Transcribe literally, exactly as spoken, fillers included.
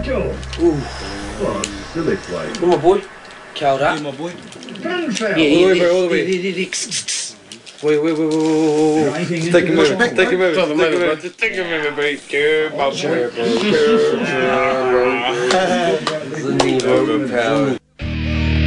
Joe. Ooh. What a silly flight. Come on, boy. Cow that. Hey, my boy. Fanfare. Yeah, All the way, yeah, all the way. yeah, yeah, yeah. Wait, wait, wait, wait, wait, wait. Driving Take a into minute, the take a minute, Doesn't take a matter, minute. bro. Take a minute, mate. Good, my boy. Good, bro. Good, bro. The need overpowered.